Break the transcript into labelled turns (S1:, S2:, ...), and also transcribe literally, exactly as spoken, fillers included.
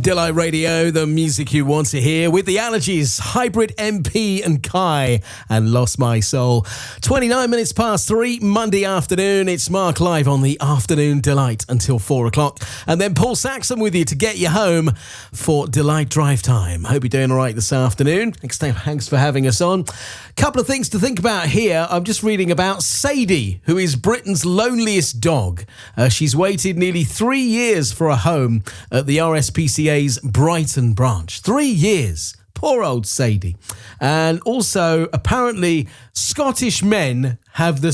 S1: Delight Radio, the music you want to hear, with the Allergies, Hybrid M P and Kai, and Lost My Soul. twenty-nine minutes past three, Monday afternoon. It's Mark live on the Afternoon Delight until four o'clock. And then Paul Saxon with you to get you home for Delight Drive Time. Hope you're doing all right this afternoon. Thanks, thanks for having us on. Couple of things to think about here. I'm just reading about Sadie, who is Britain's loneliest dog. Uh, she's waited nearly three years for a home at the R S P C A's Brighton branch. Three years. Poor old Sadie. And also, apparently, Scottish men have the